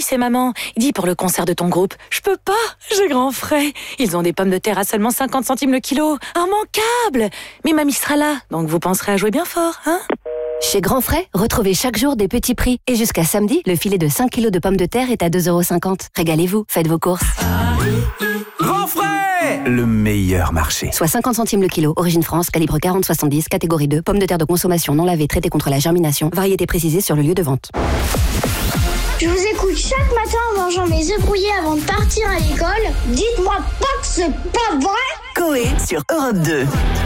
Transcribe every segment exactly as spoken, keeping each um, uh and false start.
c'est maman. Dis pour le concert de ton groupe. Je peux pas, j'ai grand frais. Ils ont des pommes de terre à seulement cinquante centimes le kilo. Immanquable. Mais mamie sera là, donc vous penserez à jouer bien fort, hein? Chez Grand Frais, retrouvez chaque jour des petits prix. Et jusqu'à samedi, le filet de cinq kilos de pommes de terre est à deux euros cinquante. Régalez-vous, faites vos courses. Grand Frais, le meilleur marché. Soit cinquante centimes le kilo, origine France, calibre quarante soixante-dix, catégorie deux, pommes de terre de consommation non lavées, traitées contre la germination. Variété précisée sur le lieu de vente. Je vous écoute chaque matin en mangeant mes œufs brouillés avant de partir à l'école. Dites-moi pas que c'est pas vrai. Coé sur Europe deux.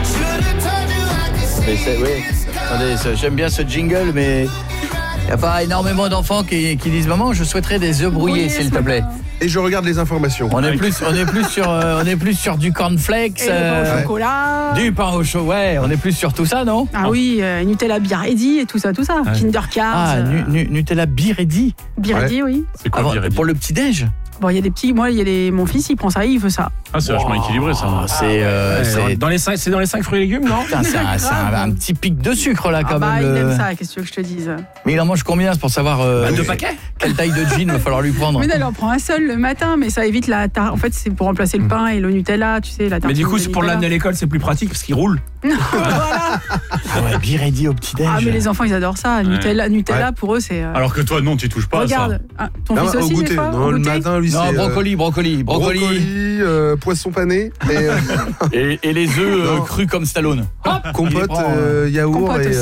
Mais c'est, oui. Attendez, ça, j'aime bien ce jingle, mais il n'y a pas énormément d'enfants qui, qui disent « Maman, je souhaiterais des œufs brouillés, s'il te plaît. » Et je regarde les informations. On est plus, on est plus sur, euh, on est plus sur du cornflakes, Et euh, le pain au chocolat. du pain au chaud, ouais. On est plus sur tout ça, non? Ah oui, euh, Nutella Biredi et tout ça, tout ça. Ouais. Kinder Cars. Ah, euh, nu, nu, Nutella Biredi. Biredi, oui. C'est quoi Avant, Biredi? pour le petit-déj. Bon, il y a des petits. Moi, il y a les, mon fils, il prend ça, il veut ça. Ah, c'est vachement équilibré ça. Ah, c'est, euh, Ouais, c'est, dans les cinq, c'est dans les cinq fruits et légumes, non? putain, c'est, un, c'est un, un petit pic de sucre là quand Ah bah, même. il le- aime ça, qu'est-ce que tu veux que je te dise? Mais il en mange combien? C'est pour savoir euh, Bah, deux paquets. quelle taille de jean va falloir lui prendre. Mais non, il en prend un seul le matin, mais ça évite la tar... En fait, c'est pour remplacer le pain et le Nutella, tu sais, la Mais tartine du coup, de c'est pour Nutella. l'amener à l'école, c'est plus pratique parce qu'il roule. Voilà. Ah ouais, Biredi au petit-déj. Ah, mais les enfants, ils adorent ça. Nutella, Nutella pour eux, c'est. euh, Alors que toi, non, tu touches pas à ça. Regarde, ah, ton Non, fils au aussi, goûter. des fois, Non, au le goûter matin, lui, Non, c'est... euh, brocoli, brocoli, brocoli. brocoli, euh, poisson pané, et, euh, Et, et les œufs euh, Non. crus comme Stallone. Hop, il les compote, prend, euh, yaourt Compote et... aussi.